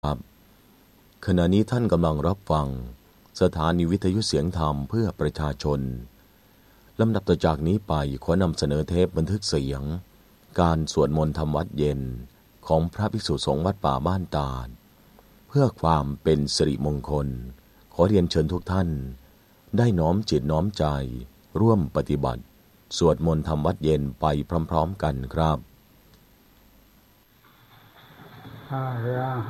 ครับขณะนี้ท่านกำลังรับฟังสถานีวิทยุเสียงธรรมเพื่อประชาชนลำดับต่อจากนี้ไปขอนำเสนอเทปบันทึกเสียงการสวดมนต์ทำวัดเย็นของพระภิกษุสงฆ์วัดป่าบ้านตาดเพื่อความเป็นสิริมงคลขอเรียนเชิญทุกท่านได้น้อมจิตน้อมใจร่วมปฏิบัติสวดมนต์ทำวัดเย็นไปพร้อมๆกันครับอะระ